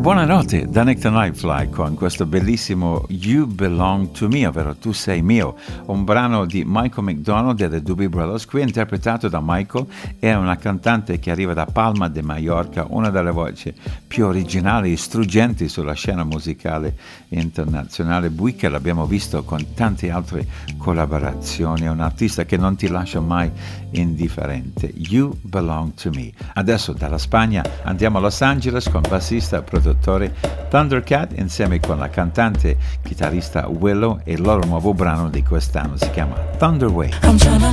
Buonanotte da Nick the Nightfly con questo bellissimo You Belong to Me, ovvero Tu sei mio, un brano di Michael McDonald delle Doobie Brothers, qui interpretato da Michael. È una cantante che arriva da Palma de Mallorca, una delle voci più originali e struggenti sulla scena musicale internazionale. Wicked l'abbiamo visto con tante altre collaborazioni, è un artista che non ti lascia mai indifferente. You Belong to Me. Adesso dalla Spagna andiamo a Los Angeles con bassista e produttore Thundercat insieme con la cantante chitarrista Willow e il loro nuovo brano di quest'anno si chiama Thunder Way. I'm tryna